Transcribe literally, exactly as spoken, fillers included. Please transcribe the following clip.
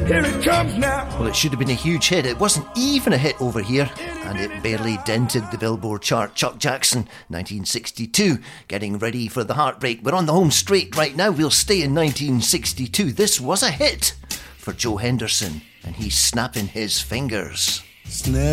Here it comes now. Well, it should have been a huge hit. It wasn't even a hit over here, and it barely dented the Billboard chart. Chuck Jackson, nineteen sixty-two, Getting Ready for the Heartbreak. We're on the home straight right now. We'll stay in nineteen sixty-two. This was a hit for Joe Henderson, and he's snapping his fingers. Snap